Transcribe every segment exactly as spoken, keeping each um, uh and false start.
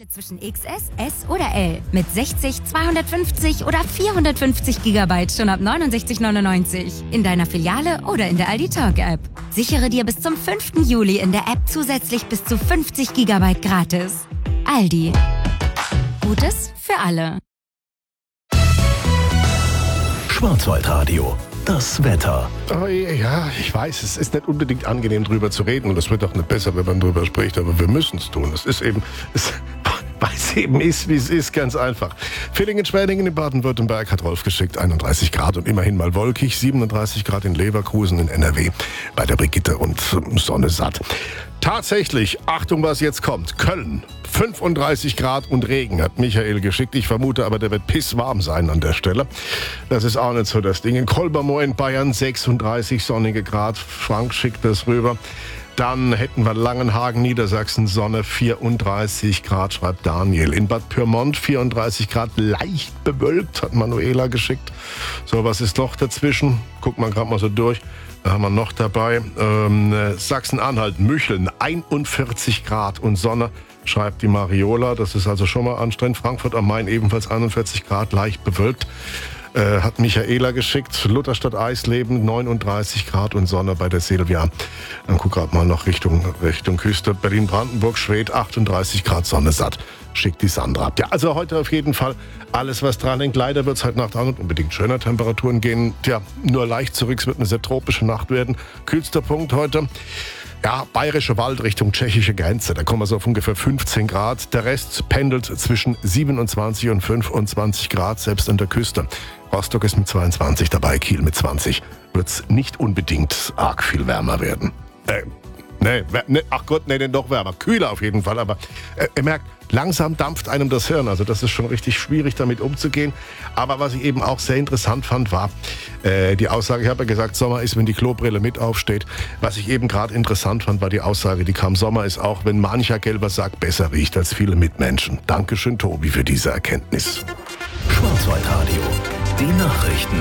Zwischen X S, S oder L mit sechzig, zweihundertfünfzig oder vierhundertfünfzig Gigabyte schon ab neunundsechzig neunundneunzig in deiner Filiale oder in der Aldi Talk App. Sichere dir bis zum fünften Juli in der App zusätzlich bis zu fünfzig Gigabyte gratis. Aldi. Gutes für alle. Schwarzwaldradio. Das Wetter. Oh, ja, ich weiß, es ist nicht unbedingt angenehm, drüber zu reden. Und es wird auch nicht besser, wenn man drüber spricht. Aber wir müssen es tun. Es ist eben, es, weil es eben ist, wie es ist, ganz einfach. Villingen-Schwenningen in Baden-Württemberg hat Rolf geschickt. einunddreißig Grad und immerhin mal wolkig. siebenunddreißig Grad in Leverkusen in N R W. Bei der Brigitte und Sonne satt. Tatsächlich, Achtung, was jetzt kommt. Köln, fünfunddreißig Grad und Regen, hat Michael geschickt. Ich vermute aber, der wird pisswarm sein an der Stelle. Das ist auch nicht so das Ding. In Kolbermoor in Bayern sechsunddreißig sonnige Grad. Frank schickt das rüber. Dann hätten wir Langenhagen, Niedersachsen, Sonne, vierunddreißig Grad, schreibt Daniel. In Bad Pyrmont vierunddreißig Grad, leicht bewölkt, hat Manuela geschickt. So, was ist noch dazwischen? Guckt man gerade mal so durch. Da haben wir noch dabei. Ähm, Sachsen-Anhalt, Mücheln, einundvierzig Grad und Sonne, schreibt die Mariola. Das ist also schon mal anstrengend. Frankfurt am Main ebenfalls einundvierzig Grad, leicht bewölkt. Äh, hat Michaela geschickt. Lutherstadt Eisleben, neununddreißig Grad und Sonne bei der Silvia. Dann guck grad mal noch Richtung, Richtung Küste. Berlin-Brandenburg, Schwedt, achtunddreißig Grad, Sonne satt. Schickt die Sandra ab. Ja, also heute auf jeden Fall alles, was dran hängt. Leider wird es halt Nacht auch nicht unbedingt schöner Temperaturen gehen. Tja, nur leicht zurück. Es wird eine sehr tropische Nacht werden. Kühlster Punkt heute. Ja, Bayerische Wald Richtung tschechische Grenze. Da kommen wir so auf ungefähr fünfzehn Grad. Der Rest pendelt zwischen siebenundzwanzig und fünfundzwanzig Grad, selbst an der Küste. Rostock ist mit zweiundzwanzig dabei, Kiel mit zwanzig. Wird es nicht unbedingt arg viel wärmer werden. Äh, nee, nee, ach Gott, nee, denn doch wärmer. Kühler auf jeden Fall, aber äh, ihr merkt, langsam dampft einem das Hirn. Also das ist schon richtig schwierig, damit umzugehen. Aber was ich eben auch sehr interessant fand, war äh, die Aussage, ich habe ja gesagt, Sommer ist, wenn die Klobrille mit aufsteht. Was ich eben gerade interessant fand, war die Aussage, die kam, Sommer ist auch, wenn mancher gelber Sack besser riecht als viele Mitmenschen. Dankeschön, Tobi, für diese Erkenntnis. Schwarzwaldradio. Die Nachrichten.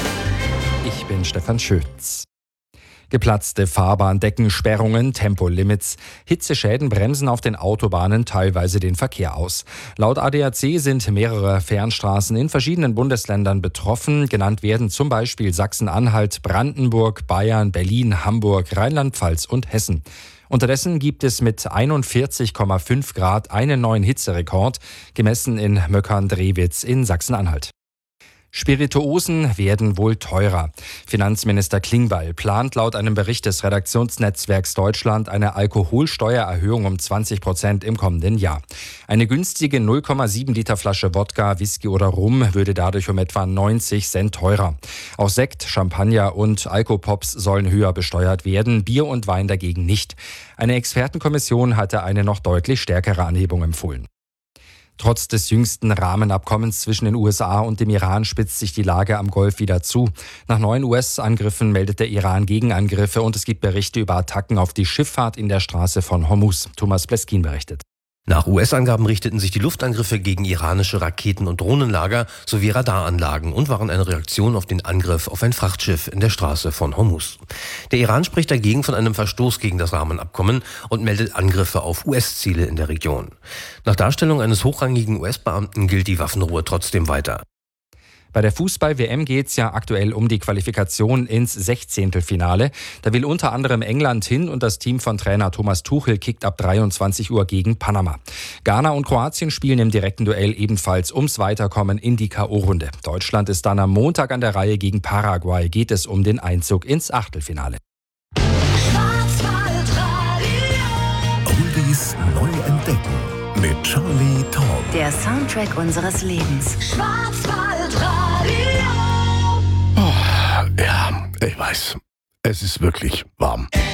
Ich bin Stefan Schütz. Geplatzte Fahrbahndeckenssperrungen, Tempolimits, Hitzeschäden bremsen auf den Autobahnen teilweise den Verkehr aus. Laut A D A C sind mehrere Fernstraßen in verschiedenen Bundesländern betroffen. Genannt werden zum Beispiel Sachsen-Anhalt, Brandenburg, Bayern, Berlin, Hamburg, Rheinland-Pfalz und Hessen. Unterdessen gibt es mit einundvierzig Komma fünf Grad einen neuen Hitzerekord, gemessen in Möckern-Drewitz in Sachsen-Anhalt. Spirituosen werden wohl teurer. Finanzminister Klingbeil plant laut einem Bericht des Redaktionsnetzwerks Deutschland eine Alkoholsteuererhöhung um zwanzig Prozent im kommenden Jahr. Eine günstige null Komma sieben Liter Flasche Wodka, Whisky oder Rum würde dadurch um etwa neunzig Cent teurer. Auch Sekt, Champagner und Alkopops sollen höher besteuert werden, Bier und Wein dagegen nicht. Eine Expertenkommission hatte eine noch deutlich stärkere Anhebung empfohlen. Trotz des jüngsten Rahmenabkommens zwischen den U S A und dem Iran spitzt sich die Lage am Golf wieder zu. Nach neuen U S-Angriffen meldet der Iran Gegenangriffe und es gibt Berichte über Attacken auf die Schifffahrt in der Straße von Hormuz. Thomas Bleskin berichtet. Nach U S-Angaben richteten sich die Luftangriffe gegen iranische Raketen- und Drohnenlager sowie Radaranlagen und waren eine Reaktion auf den Angriff auf ein Frachtschiff in der Straße von Hormuz. Der Iran spricht dagegen von einem Verstoß gegen das Rahmenabkommen und meldet Angriffe auf U S-Ziele in der Region. Nach Darstellung eines hochrangigen U S-Beamten gilt die Waffenruhe trotzdem weiter. Bei der Fußball-W M geht es ja aktuell um die Qualifikation ins Sechzehntelfinale. Da will unter anderem England hin und das Team von Trainer Thomas Tuchel kickt ab dreiundzwanzig Uhr gegen Panama. Ghana und Kroatien spielen im direkten Duell ebenfalls ums Weiterkommen in die K O-Runde. Deutschland ist dann am Montag an der Reihe gegen Paraguay. Geht es um den Einzug ins Achtelfinale. Oldies neu entdecken mit Charlie Tom. Der Soundtrack unseres Lebens. Oh, ja, ich weiß. Es ist wirklich warm.